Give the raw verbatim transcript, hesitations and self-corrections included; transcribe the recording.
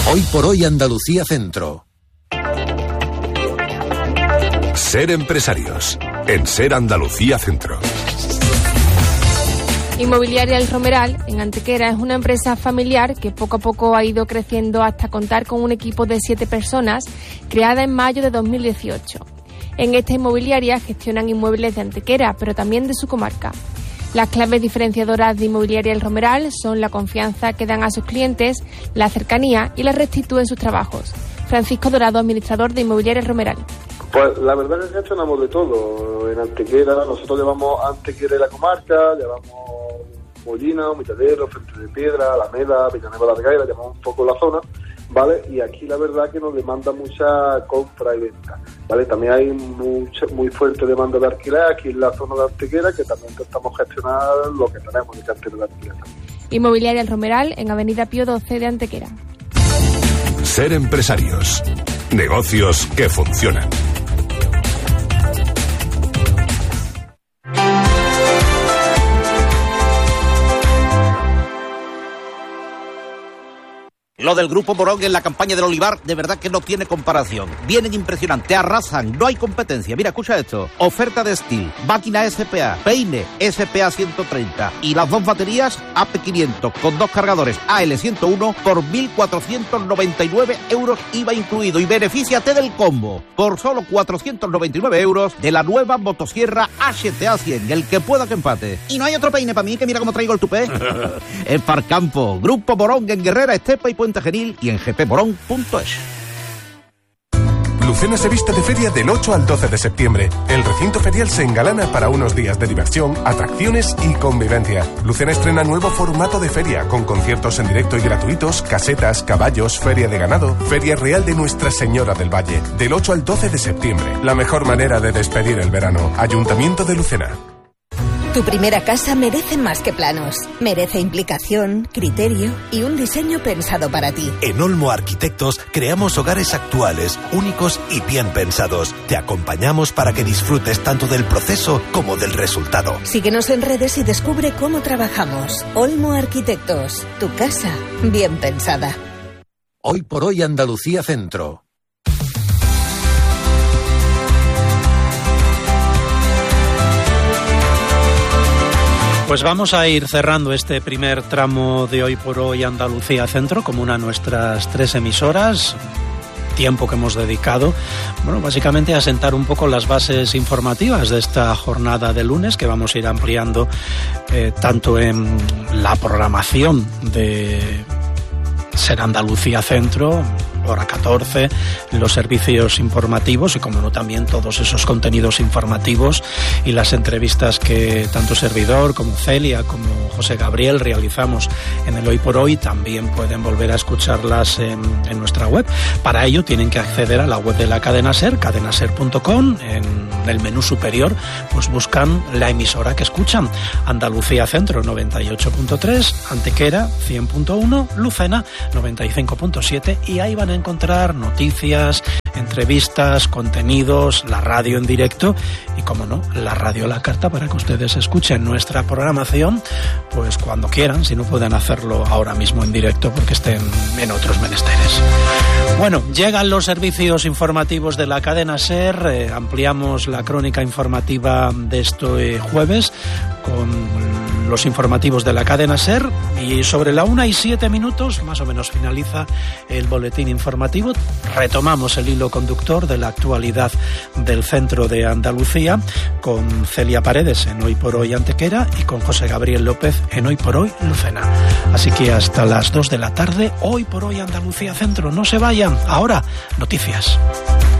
Hoy por hoy Andalucía Centro. Ser empresarios, en Ser Andalucía Centro. Inmobiliaria El Romeral, en Antequera, es una empresa familiar que poco a poco ha ido creciendo hasta contar con un equipo de siete personas, creada en mayo de dos mil dieciocho. En esta inmobiliaria gestionan inmuebles de Antequera, pero también de su comarca. Las claves diferenciadoras de Inmobiliaria El Romeral son la confianza que dan a sus clientes, la cercanía y la rectitud en sus trabajos. Francisco Dorado, administrador de Inmobiliaria El Romeral. Pues la verdad es que gestionamos de todo. En Antequera, nosotros llevamos Antequera y la comarca, llevamos Mollina, Mitadero, Frente de Piedra, Alameda, Villanueva de Argaira, llevamos un poco la zona, ¿vale? Y aquí la verdad que nos demanda mucha compra y venta, ¿vale? También hay mucha, muy fuerte demanda de alquiler aquí en la zona de Antequera, que también intentamos gestionar lo que tenemos de cartera de alquiler. Inmobiliaria El Romeral, en Avenida Pío doce de Antequera. Ser empresarios. Negocios que funcionan. Lo del Grupo Morón en la campaña del olivar, de verdad que no tiene comparación. Vienen impresionantes, arrasan, no hay competencia. Mira, escucha esto. Oferta de Steel, máquina S P A, peine S P A ciento treinta y las dos baterías A P quinientos con dos cargadores A L ciento uno por mil cuatrocientos noventa y nueve euros I V A incluido. Y benefíciate del combo por solo cuatrocientos noventa y nueve euros de la nueva motosierra H T A cien, el que pueda que empate. Y no hay otro peine para mí, que mira cómo traigo el tupé. Es Parcampo, Grupo Morón en Guerrera, Estepa y Puente Genil y en g p morón punto es. Lucena se viste de feria del ocho al doce de septiembre. El recinto ferial se engalana para unos días de diversión, atracciones y convivencia. Lucena estrena nuevo formato de feria, con conciertos en directo y gratuitos, casetas, caballos, feria de ganado, feria real de Nuestra Señora del Valle. Del ocho al doce de septiembre. La mejor manera de despedir el verano. Ayuntamiento de Lucena. Tu primera casa merece más que planos. Merece implicación, criterio y un diseño pensado para ti. En Olmo Arquitectos creamos hogares actuales, únicos y bien pensados. Te acompañamos para que disfrutes tanto del proceso como del resultado. Síguenos en redes y descubre cómo trabajamos. Olmo Arquitectos, tu casa bien pensada. Hoy por hoy Andalucía Centro. Pues vamos a ir cerrando este primer tramo de Hoy por Hoy Andalucía Centro, como una de nuestras tres emisoras. Tiempo que hemos dedicado, bueno, básicamente a sentar un poco las bases informativas de esta jornada de lunes, que vamos a ir ampliando eh, tanto en la programación de Ser Andalucía Centro, hora catorce, los servicios informativos y, como no, también todos esos contenidos informativos y las entrevistas que tanto servidor como Celia como José Gabriel realizamos en el Hoy por Hoy. También pueden volver a escucharlas en, en nuestra web. Para ello tienen que acceder a la web de la cadena SER, cadena ser punto com. En el menú superior pues buscan la emisora que escuchan: Andalucía Centro noventa y ocho punto tres, Antequera cien punto uno, Lucena noventa y cinco punto siete, y ahí van a encontrar noticias, entrevistas, contenidos, la radio en directo y, como no, la radio a la carta, para que ustedes escuchen nuestra programación pues cuando quieran, si no pueden hacerlo ahora mismo en directo porque estén en otros menesteres. Bueno, llegan los servicios informativos de la cadena SER. Eh, ampliamos la crónica informativa de este jueves con los informativos de la cadena SER, y sobre la una y siete minutos más o menos finaliza el boletín informativo. Retomamos el hilo conductor de la actualidad del centro de Andalucía con Celia Paredes en Hoy por Hoy Antequera y con José Gabriel López en Hoy por Hoy Lucena. Así que hasta las dos de la tarde, Hoy por Hoy Andalucía Centro. No se vayan. Ahora, noticias.